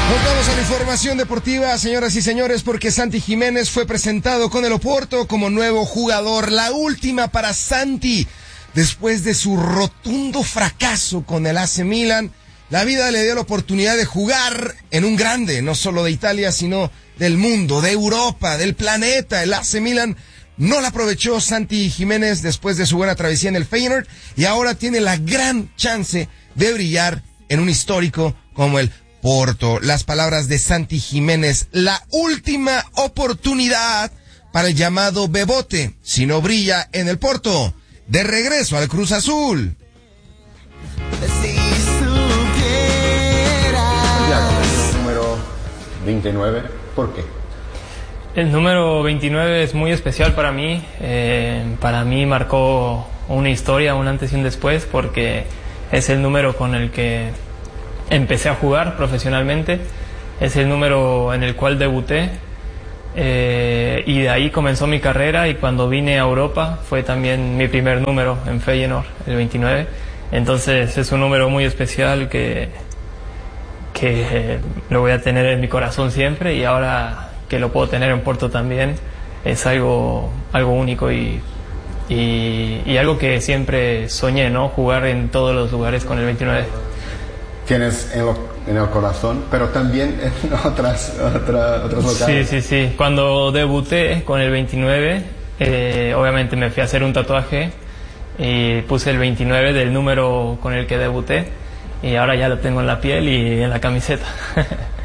Nos vamos a la información deportiva, señoras y señores, porque Santi Jiménez fue presentado con el Oporto como nuevo jugador. La última para Santi. Después de su rotundo fracaso con el AC Milan, la vida le dio la oportunidad de jugar en un grande, no solo de Italia, sino del mundo, de Europa, del planeta. El AC Milan no la aprovechó Santi Jiménez después de su buena travesía en el Feyenoord y ahora tiene la gran chance de brillar en un histórico como el Porto. Las palabras de Santi Jiménez: la última oportunidad para el llamado Bebote. Si no brilla en el Porto, de regreso al Cruz Azul. Número 29, ¿por qué? El número 29 es muy especial para mí. Para mí marcó una historia, un antes y un después, porque es el número con el que empecé a jugar profesionalmente. Es el número en el cual debuté. Y de ahí comenzó mi carrera, y cuando vine a Europa fue también mi primer número en Feyenoord, el 29. Entonces es un número muy especial que lo voy a tener en mi corazón siempre, y ahora que lo puedo tener en Porto también es algo único y algo que siempre soñé, ¿no? Jugar en todos los lugares con el 29. Tienes en el corazón, pero también en otros lugares. Sí. Cuando debuté con el 29, obviamente me fui a hacer un tatuaje y puse el 29 del número con el que debuté, y ahora ya lo tengo en la piel y en la camiseta.